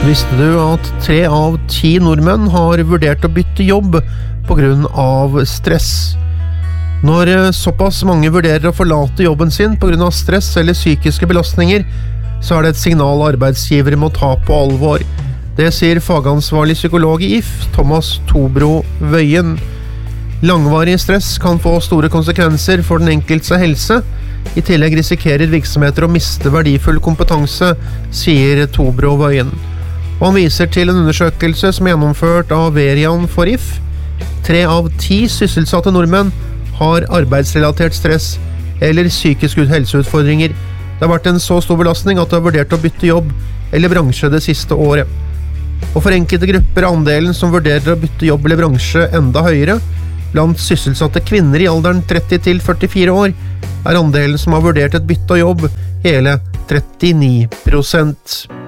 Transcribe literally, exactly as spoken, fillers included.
Visste du at tre av ti nordmenn har vurdert å bytte jobb på grunn av stress? Når såpass mange vurderer å forlate jobben sin på grunn av stress eller psykiske belastninger, så er det et signal arbeidsgivere må ta på alvor. Det sier fagansvarlig psykolog i I F, Thomas Tobro Wøien. Langvarig stress kan få store konsekvenser for den enkeltes helse. I tillegg risikerer virksomheter å miste verdifull kompetanse, sier Tobro Wøien. Og han viser til en undersøkelse som er gjennomført av Verian for I F. Tre av ti sysselsatte nordmenn har arbeidsrelatert stress eller psykiske helseutfordringer. Det har vært en så stor belastning at de har vurdert å bytte jobb eller bransje det siste året. Og for enkelte grupper er andelen som vurderer å bytte jobb eller bransje enda høyere. Blant sysselsatte kvinner i alderen tretti til førtifire år er andelen som har vurdert et bytte av jobb hele trettini prosent.